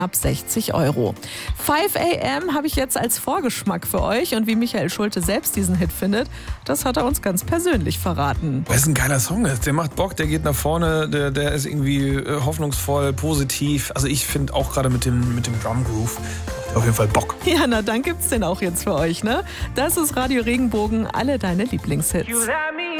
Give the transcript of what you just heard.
ab 60 €. 5 AM habe ich jetzt als Vorgeschmack für euch. Und wie Michael Schulte selbst diesen Hit findet, das hat er uns ganz persönlich verraten. Das ist ein geiler Song. Der macht Bock, der geht nach vorne, der ist irgendwie hoffnungsvoll, positiv. Also ich finde auch gerade mit dem Drum Groove auf jeden Fall Bock. Ja, na dann gibt's den auch jetzt für euch, ne? Das ist Radio Regenbogen, alle deine Lieblingshits.